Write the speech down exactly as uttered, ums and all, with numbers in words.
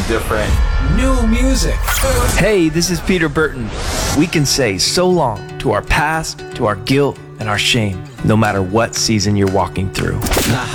different. New music. Hey, this is Peter Burton. We can say so long to our past, to our guilt, and our shame, no matter what season you're walking through. Now,